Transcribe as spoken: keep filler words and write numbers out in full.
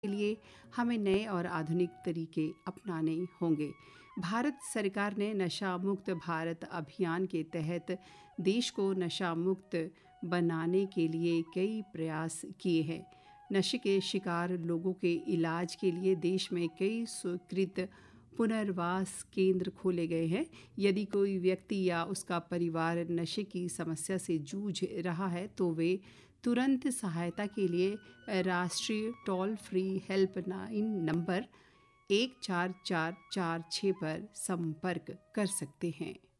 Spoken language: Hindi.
के लिए हमें नए और आधुनिक तरीके अपनाने होंगे। भारत सरकार ने नशा मुक्त भारत अभियान के तहत देश को नशा मुक्त बनाने के लिए कई प्रयास किए हैं। नशे के शिकार लोगों के इलाज के लिए देश में कई स्वीकृत पुनर्वास केंद्र खोले गए हैं। यदि कोई व्यक्ति या उसका परिवार नशे की समस्या से जूझ रहा है तो वे तुरंत सहायता के लिए राष्ट्रीय टोल फ्री हेल्पलाइन नंबर एक चार चार चार छः पर संपर्क कर सकते हैं।